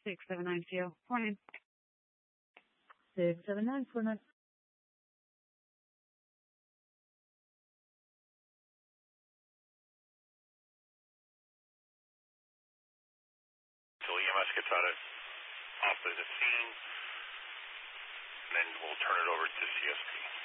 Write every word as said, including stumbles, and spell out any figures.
six seven nine C O. Morning. six seven nine four nine. Until E M S gets out of off the scene, then we'll turn it over to C S P.